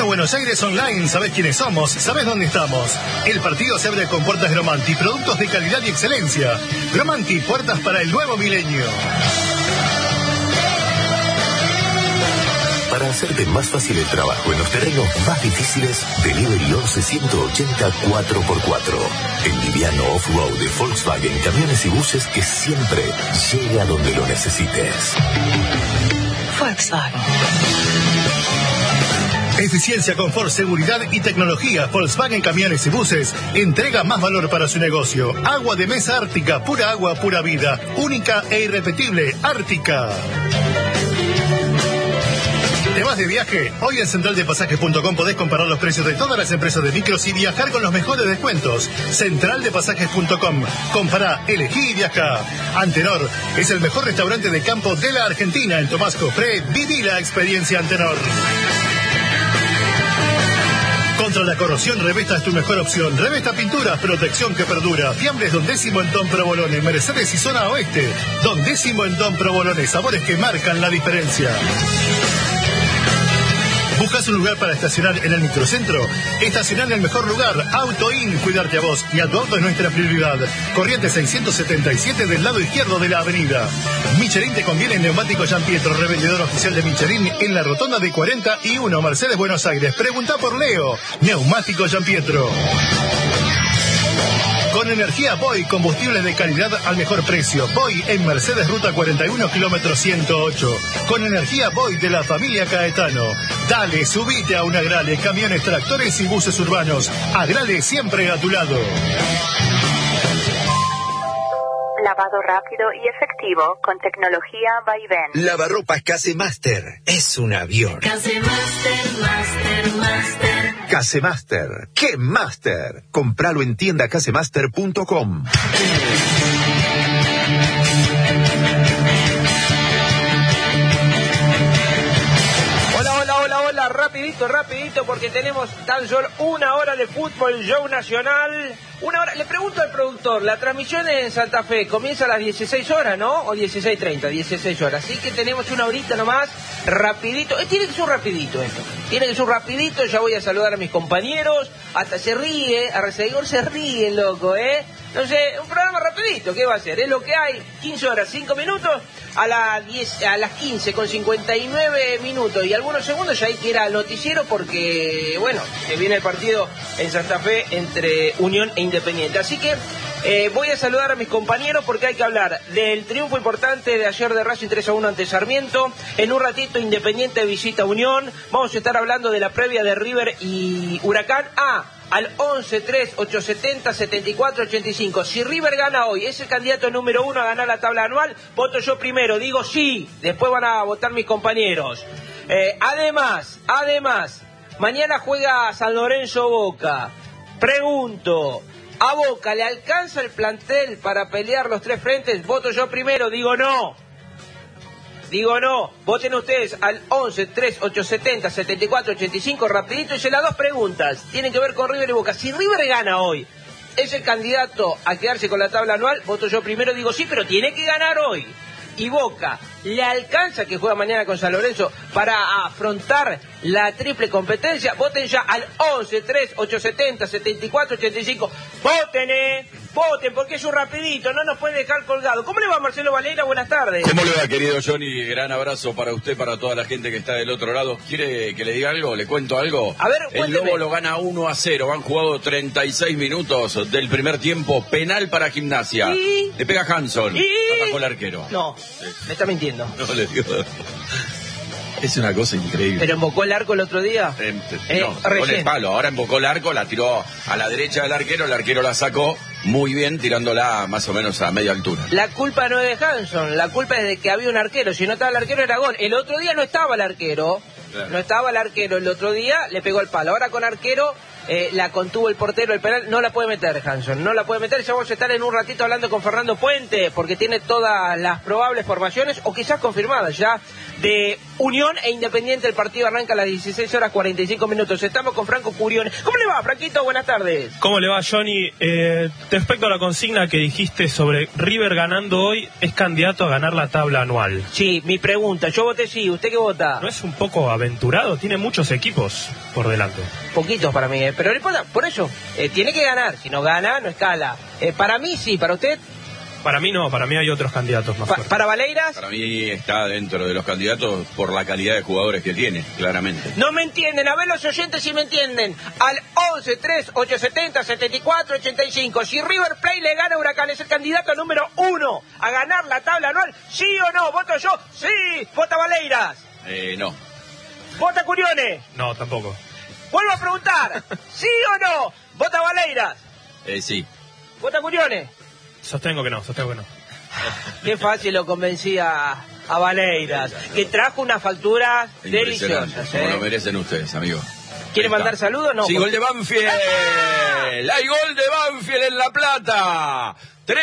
Buenos Aires Online, sabés quiénes somos, sabés dónde estamos. El partido se abre con puertas Gromanti, productos de calidad y excelencia. Gromanti, puertas para el nuevo milenio. Para hacerte más fácil el trabajo en los terrenos más difíciles, Delivery 11-180 4x4. El liviano off-road de Volkswagen, camiones y buses que siempre llega donde lo necesites. Volkswagen. Eficiencia, confort, seguridad y tecnología. Volkswagen Camiones y Buses entrega más valor para su negocio. Agua de mesa Ártica, pura agua, pura vida. Única e irrepetible, Ártica. ¿Te vas de viaje? Hoy en centraldepasajes.com podés comparar los precios de todas las empresas de micros y viajar con los mejores descuentos. Centraldepasajes.com. Compará, elegí y viaja. Antenor es el mejor restaurante de campo de la Argentina. En Tomás Cofré, viví la experiencia Antenor. Contra la corrosión, Revesta es tu mejor opción. Revesta Pinturas, protección que perdura. Fiambres Don Décimo en Don Provolone, Mercedes y Zona Oeste. Don Décimo en Don Provolone, sabores que marcan la diferencia. ¿Buscas un lugar para estacionar en el microcentro? Estacionar en el mejor lugar. AutoIn, cuidarte a vos y a tu auto es nuestra prioridad. Corriente 677 del lado izquierdo de la avenida. Michelin te conviene en Neumático Jean Pietro, revendedor oficial de Michelin en la rotonda de 41, Mercedes, Buenos Aires. Pregunta por Leo. Neumático Jean Pietro. Con energía Boy, combustible de calidad al mejor precio. Boy en Mercedes, ruta 41, kilómetro 108. Con energía Boy de la familia Caetano. Dale, subite a un Agrale, camiones, tractores y buses urbanos. Agrale siempre a tu lado. Lavado rápido y efectivo con tecnología Vaivén. Lavarropas Casemaster. Es un avión. Casemaster, Master. Casemaster. ¡Qué Master! Compralo en tiendacasemaster.com. Hola, rapidito, porque tenemos tan solo una hora de fútbol, show nacional. Una hora, le pregunto al productor, la transmisión en Santa Fe comienza a las 16 horas, ¿no? O 16:30, 16 horas. Así que tenemos una horita nomás, rapidito. Tiene que ser rapidito esto. Tiene que ser rapidito, ya voy a saludar a mis compañeros. Hasta se ríe, a Reseguidor se ríe, loco, ¿eh? No sé, un programa rapidito, ¿qué va a ser? Es lo que hay, 15 horas, 5 minutos, a las 15 con 59 minutos y algunos segundos ya hay que ir al noticiero porque, bueno, se viene el partido en Santa Fe entre Unión e Independiente. Así que voy a saludar a mis compañeros porque hay que hablar del triunfo importante de ayer de Racing 3-1 ante Sarmiento. En un ratito Independiente visita Unión. Vamos a estar hablando de la previa de River y Huracán. Al 11-3-870-74-85. Si River gana hoy, es el candidato número 1 a ganar la tabla anual, voto yo primero, digo sí, después van a votar mis compañeros. Además, mañana juega San Lorenzo Boca. Pregunto, ¿a Boca le alcanza el plantel para pelear los tres frentes? Voto yo primero, digo no. Voten ustedes al 11-3-870-74-85, rapidito. Hice las dos preguntas, tienen que ver con River y Boca. Si River gana hoy, ¿es el candidato a quedarse con la tabla anual? Voto yo primero, digo sí, pero tiene que ganar hoy. Y Boca, ¿le alcanza que juega mañana con San Lorenzo para afrontar la triple competencia? Voten ya al 11-3-870-74-85. Voten, porque es un rapidito, no nos puede dejar colgado. ¿Cómo le va, Marcelo Valera? Buenas tardes. ¿Cómo le va, querido Johnny? Gran abrazo para usted, para toda la gente que está del otro lado. ¿Quiere que le diga algo? ¿Le cuento algo? A ver, cuénteme. El Lobo lo gana 1-0. Han jugado 36 minutos del primer tiempo. Penal para Gimnasia. ¿Y? Le pega Hanson. Atajó el arquero. No, me está mintiendo. No le digo. Es una cosa increíble. ¿Pero embocó el arco el otro día? No, con el palo. Ahora embocó el arco, la tiró a la derecha del arquero. El arquero la sacó muy bien, tirándola más o menos a media altura. La culpa no es de Hanson, la culpa es de que había un arquero. Si no estaba el arquero era gol. El otro día no estaba el arquero. Claro. No estaba el arquero. El otro día le pegó el palo. Ahora con arquero la contuvo el portero, el penal, no la puede meter Hanson, no la puede meter. Ya vamos a estar en un ratito hablando con Fernando Puente, porque tiene todas las probables formaciones, o quizás confirmadas ya, de Unión e Independiente. El partido arranca a las 16 horas 45 minutos. Estamos con Franco Curione. ¿Cómo le va, Franquito? Buenas tardes. ¿Cómo le va, Johnny? Respecto a la consigna que dijiste sobre River ganando hoy, ¿es candidato a ganar la tabla anual? Sí, mi pregunta, yo voté sí, ¿usted qué vota? ¿No es un poco aventurado? Tiene muchos equipos por delante. Poquitos para mí, pero no importa, por eso, tiene que ganar, si no gana, no escala. Para mí sí, ¿para usted? Para mí no, para mí hay otros candidatos más fuertes. ¿Para Valeiras? Para mí está dentro de los candidatos por la calidad de jugadores que tiene, claramente. No me entienden, a ver los oyentes si me entienden. Al 11 3 870 74 85. Si River Plate le gana a Huracán, ¿es el candidato número 1 a ganar la tabla anual? ¿Sí o no? ¿Voto yo? Sí. ¿Vota Valeiras? No. ¿Vota Curione? No, tampoco. Vuelvo a preguntar, ¿sí o no? ¿Vota Valeiras? Sí. ¿Vota Curione? Sostengo que no. Qué fácil lo convencía a Valeiras, que trajo unas facturas deliciosas. Como lo merecen ustedes, amigos. ¿Quiere mandar saludos? No. Sí, gol de Banfield. Hay gol de Banfield en La Plata.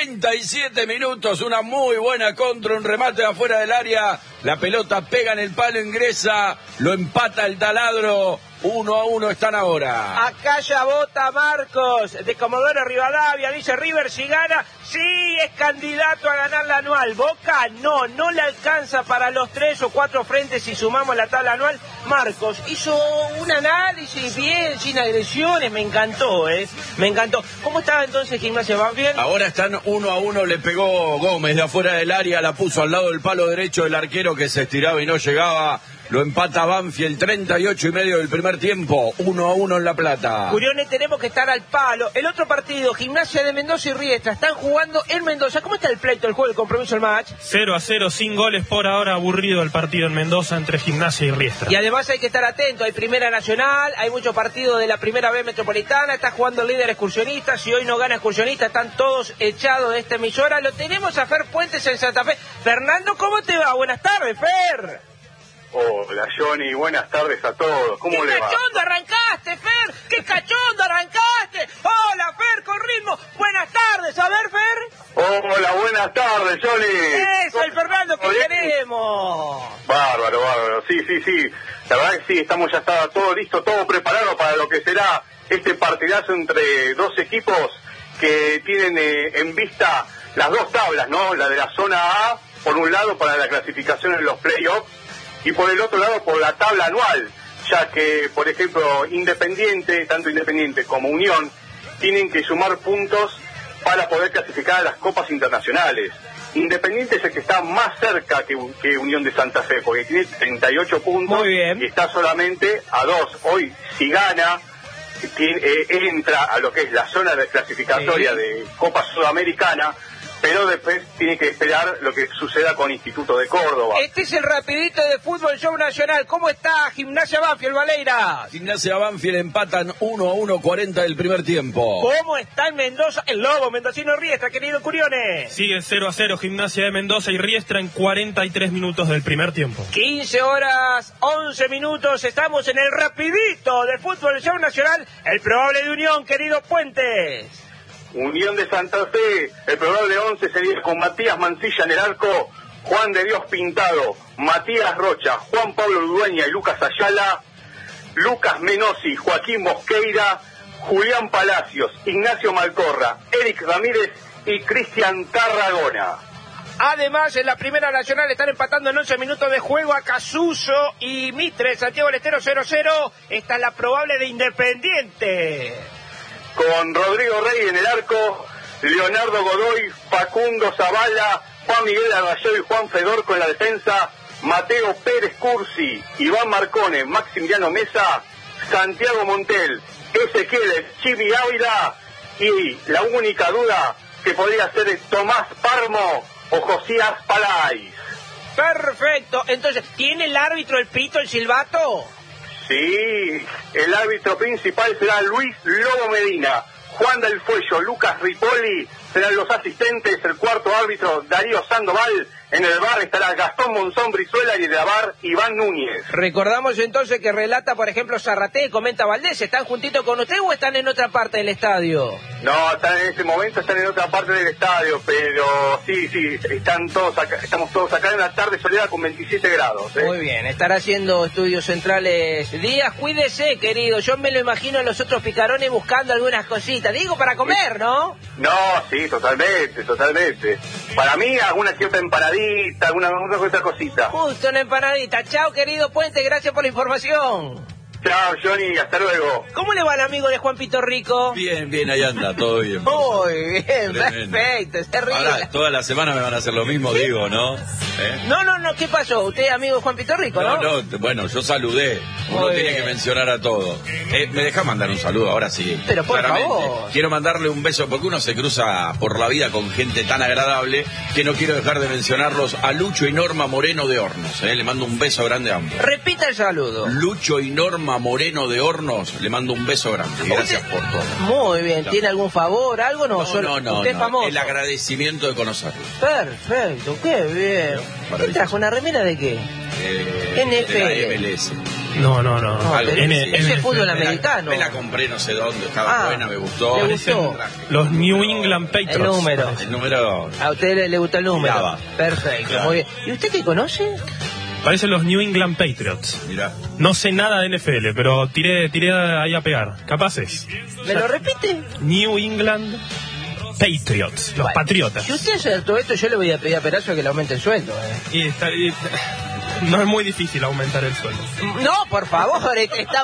37 minutos, una muy buena contra, un remate de afuera del área. La pelota pega en el palo, ingresa, lo empata el taladro. 1-1 están ahora. Acá ya vota Marcos de Comodoro Rivadavia. Dice River si gana, sí es candidato a ganar la anual. Boca no le alcanza para los 3 o 4 frentes si sumamos la tabla anual. Marcos hizo un análisis bien, sin agresiones, me encantó, me encantó. ¿Cómo estaba entonces Gimnasia Banfield? Ahora están 1-1, le pegó Gómez de afuera del área, la puso al lado del palo derecho del arquero que se estiraba y no llegaba. Lo empata Banfield, 38 y medio del primer tiempo, 1-1 en La Plata. Curione, tenemos que estar al palo. El otro partido, Gimnasia de Mendoza y Riestra, están jugando en Mendoza. ¿Cómo está el pleito, el juego, el compromiso, el match? 0-0, sin goles por ahora, aburrido el partido en Mendoza entre Gimnasia y Riestra. Y además hay que estar atento, hay Primera Nacional, hay muchos partidos de la Primera B Metropolitana, está jugando el líder Excursionista. Si hoy no gana Excursionista, están todos echados de esta emisora. Lo tenemos a Fer Puentes en Santa Fe. Fernando, ¿cómo te va? Buenas tardes, Fer. Hola, Johnny, buenas tardes a todos. ¿Cómo le va? ¡Qué cachondo arrancaste, Fer! ¡Qué cachondo arrancaste! ¡Hola, Fer, con ritmo! ¡Buenas tardes! A ver, Fer. Hola, buenas tardes, Johnny. ¡Eso, el Fernando que queremos! Bárbaro. Sí. La verdad que sí, estamos ya está todo listo, todo preparado para lo que será este partidazo entre dos equipos que tienen en vista las dos tablas, ¿no? La de la zona A, por un lado, para la clasificación en los playoffs, y por el otro lado por la tabla anual, ya que, por ejemplo, tanto Independiente como Unión, tienen que sumar puntos para poder clasificar a las copas internacionales. Independiente es el que está más cerca que Unión de Santa Fe, porque tiene 38 puntos. Muy bien. Y está solamente a 2. Hoy, si gana, entra a lo que es la zona de clasificatoria de Copa Sudamericana, pero después tiene que esperar lo que suceda con Instituto de Córdoba. Este es el rapidito de Fútbol Show Nacional. ¿Cómo está Gimnasia Banfield, Valeiras? Gimnasia Banfield empatan 1-1, 40 del primer tiempo. ¿Cómo está en Mendoza el Lobo Mendocino Riestra, querido Curione? Sigue 0-0 Gimnasia de Mendoza y Riestra en 43 minutos del primer tiempo. 15 horas, 11 minutos. Estamos en el rapidito de Fútbol Show Nacional. El probable de Unión, querido Puentes. Unión de Santa Fe, el probable 11 sería con Matías Mancilla en el arco, Juan de Dios Pintado, Matías Rocha, Juan Pablo Ludueña y Lucas Ayala, Lucas Menossi, Joaquín Mosqueira, Julián Palacios, Ignacio Malcorra, Eric Ramírez y Cristian Tarragona. Además, en la Primera Nacional están empatando en 11 minutos de juego a Casuso y Mitre, Santiago del Estero 0-0. Esta es la probable de Independiente. Con Rodrigo Rey en el arco, Leonardo Godoy, Facundo Zavala, Juan Miguel Arrayó y Juan Fedorco en la defensa, Mateo Pérez Cursi, Iván Marcone, Maximiliano Mesa, Santiago Montel, Ezequiel Chivi Ávila y la única duda que podría ser Tomás Parmo o Josías Palais. Perfecto, entonces, ¿tiene el árbitro el pito, el silbato? Sí, el árbitro principal será Luis Lobo Medina, Juan del Fuello, Lucas Ripoli serán los asistentes, el cuarto árbitro Darío Sandoval En el bar estará Gastón Monzón Brizuela y en el bar Iván Núñez. Recordamos entonces que relata, por ejemplo, Zarraté y comenta Valdés. ¿Están juntitos con usted o están en otra parte del estadio? No, están en este momento, están en otra parte del estadio, pero sí, están todos acá, estamos todos acá en una tarde soleada con 27 grados. Muy bien, estará haciendo estudios centrales Díaz. Cuídese, querido. Yo me lo imagino a los otros picarones buscando algunas cositas. Digo, para comer, ¿no? No, sí, totalmente. Para mí, alguna que otra empanadita, alguna otra cosita. Justo una empanadita. Chao, querido Puente, gracias por la información. Chao, Johnny, hasta luego. ¿Cómo le va al amigo de Juan Pito Rico? Bien, ahí anda, todo bien. Muy bien, Tremendo. perfecto, se ríe. Ahora, toda la semana me van a hacer lo mismo, digo, ¿no? No, ¿qué pasó? Usted es amigo de Juan Pito Rico, ¿no? No, bueno, yo saludé. Uno tiene que mencionar a todo. ¿Me deja mandar un saludo ahora sí? Pero por favor. Quiero mandarle un beso porque uno se cruza por la vida con gente tan agradable que no quiero dejar de mencionarlos a Lucho y Norma Moreno de Hornos. Le mando un beso grande a ambos. Repita el saludo. Lucho y Norma Moreno de Hornos, le mando un beso grande. Gracias por todo. Muy bien. ¿Tiene algún favor, algo? No, usted es famoso. El agradecimiento de conocerlo. Perfecto, qué bien. ¿Qué trajo? ¿Una remera de qué? NFL. De la MLS. No. Ese es fútbol americano. Me la compré no sé dónde, estaba buena, me gustó. ¿Le gustó? Los New England Patriots. El número. A usted le gusta el número. Miraba. Perfecto, Claro. muy bien. ¿Y usted qué conoce? Parecen los New England Patriots. Mirá. No sé nada de NFL, pero tiré ahí a pegar. Capaces. ¿Me lo repite? New England Patriots, los patriotas. Si usted hace todo esto, yo le voy a pedir a Perazo que le aumente el sueldo. Y no es muy difícil aumentar el sueldo. No, por favor, está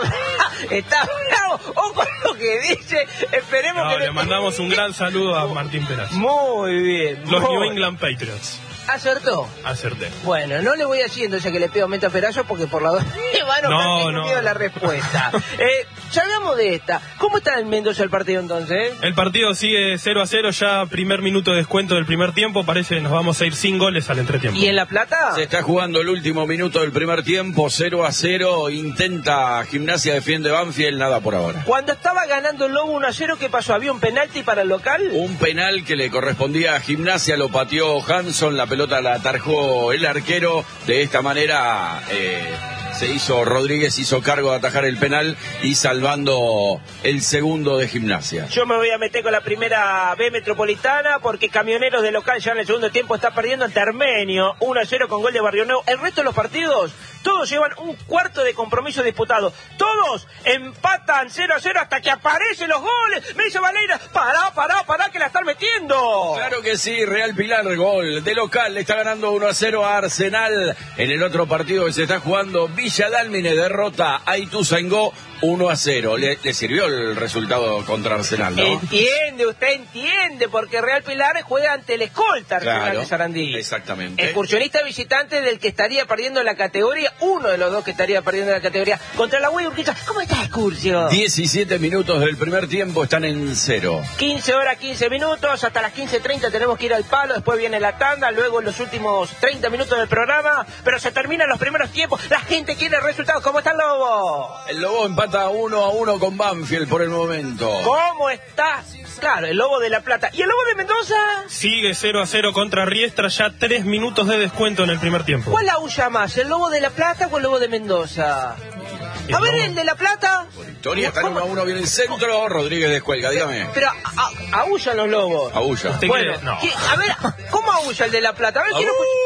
bravo. Ojo con lo que dice. Esperemos que le mandamos un gran saludo a Martín Perazo. Muy bien. Los New England Patriots. ¿Acertó? Acerté. Bueno, no le voy a decir entonces que le pido aumento a Perazo porque por la dos van a miedo la respuesta. Salgamos de esta. ¿Cómo está en Mendoza el partido entonces? El partido sigue 0-0, ya primer minuto de descuento del primer tiempo, parece que nos vamos a ir sin goles al entretiempo. ¿Y en La Plata? Se está jugando el último minuto del primer tiempo, 0-0, intenta Gimnasia, defiende Banfield, nada por ahora. Cuando estaba ganando el Lobo 1-0, ¿qué pasó? ¿Había un penalti para el local? Un penal que le correspondía a Gimnasia, lo pateó Hanson, la pelota la atajó el arquero, de esta manera Rodríguez hizo cargo de atajar el penal y salvando el segundo de Gimnasia. Yo me voy a meter con la primera B Metropolitana porque Camioneros de local ya en el segundo tiempo está perdiendo ante Armenio 1-0 con gol de Barrio Nuevo. El resto de los partidos, todos llevan un cuarto de compromiso disputado. Todos empatan 0-0 hasta que aparecen los goles. Me dice Valera, pará, que la están metiendo. Claro que sí, Real Pilar, gol de local, le está ganando 1-0 a Arsenal. En el otro partido que se está jugando, Villa Dálmine derrota a Ituzaingó 1-0. Le sirvió el resultado contra Arsenal, ¿no? Usted entiende, porque Real Pilar juega ante el escolta Arsenal de Sarandí. Exactamente. Excursionista visitante del que estaría perdiendo la categoría, uno de los dos que estaría perdiendo la categoría, contra la Wii Urquiza. ¿Cómo está Excursio? 17 minutos del primer tiempo, están en 0. 15 horas, 15 minutos, hasta las 15:30 tenemos que ir al palo, después viene la tanda, luego en los últimos 30 minutos del programa, pero se terminan los primeros tiempos, la gente quiere resultados. ¿Cómo está el Lobo? El Lobo empata 1-1 con Banfield por el momento. ¿Cómo está? Claro, el Lobo de La Plata. ¿Y el Lobo de Mendoza? Sigue 0-0 contra Riestra, ya 3 minutos de descuento en el primer tiempo. ¿Cuál aúlla más, el Lobo de La Plata o el Lobo de Mendoza? A ver, el de La Plata. Victoria está 1-1, viene el centro, Rodríguez descuelga, dígame. Pero aúllan los lobos. Aúlla. Bueno, no. A ver, ¿cómo aúlla el de La Plata? A ver, quiero escuchar.